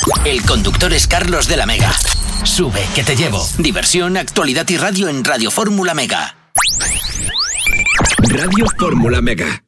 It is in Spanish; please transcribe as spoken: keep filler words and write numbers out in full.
El conductor es Carlos de la Mega. Sube, que te llevo. Diversión, actualidad y radio en Radio Fórmula Mega. Radio Fórmula Mega.